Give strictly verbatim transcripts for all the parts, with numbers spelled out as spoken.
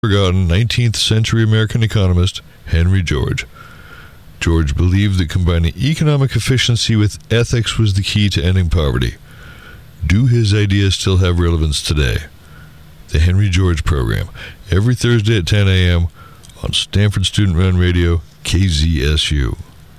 forgotten nineteenth century American economist Henry George. George believed that combining economic efficiency with ethics was the key to ending poverty. Do his ideas still have relevance today? The Henry George Program, every Thursday at ten a.m. on Stanford Student Run Radio, K Z S U.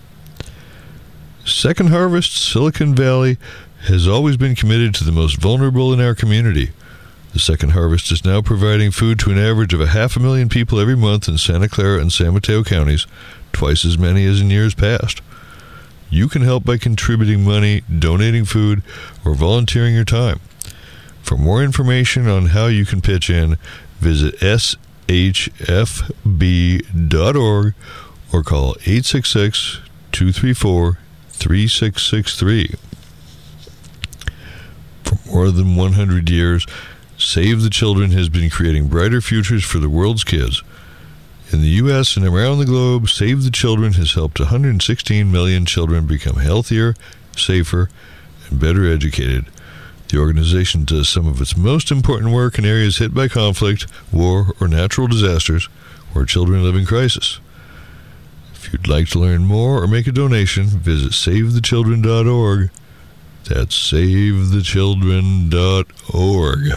Second Harvest Silicon Valley has always been committed to the most vulnerable in our community. The Second Harvest is now providing food to an average of a half a million people every month in Santa Clara and San Mateo counties, twice as many as in years past. You can help by contributing money, donating food, or volunteering your time. For more information on how you can pitch in, visit S H F B dot org or call eight six six, two three four, three six six three. For more than one hundred years, Save the Children has been creating brighter futures for the world's kids. In the U S and around the globe, Save the Children has helped one hundred sixteen million children become healthier, safer, and better educated. The organization does some of its most important work in areas hit by conflict, war, or natural disasters, where children live in crisis. If you'd like to learn more or make a donation, visit save the children dot org. That's save the children dot org.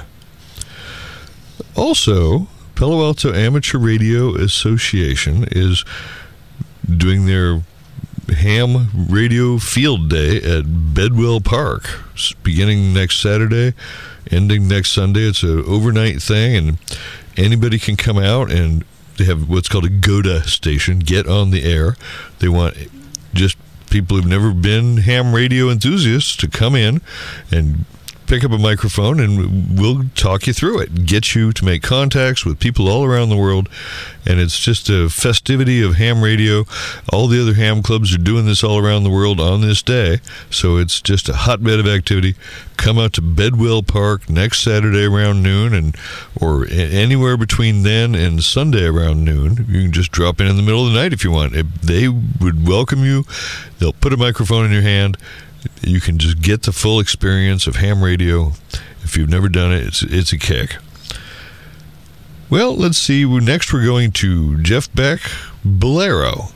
Also, Palo Alto Amateur Radio Association is doing their ham radio field day at Bedwell Park, beginning next Saturday, ending next Sunday. It's an overnight thing, and anybody can come out, and they have what's called a GOTA station, get on the air. They want just people who've never been ham radio enthusiasts to come in and pick up a microphone, and we'll talk you through it, get you to make contacts with people all around the world. And it's just a festivity of ham radio. All the other ham clubs are doing this all around the world on this day, so it's just a hotbed of activity. Come out to Bedwell Park next Saturday around noon, and or anywhere between then and Sunday around noon. You can just drop in in the middle of the night if you want. They would welcome you. They'll put a microphone in your hand. You can just get the full experience of ham radio. If you've never done it, it's it's a kick. Well, let's see. Next, we're going to Jeff Beck, Bolero.